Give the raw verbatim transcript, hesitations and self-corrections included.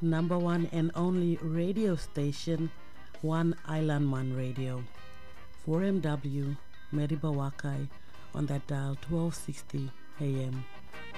number one and only radio station, One Island Man Radio, four M W, Meriba Wakai, on that dial twelve sixty A M.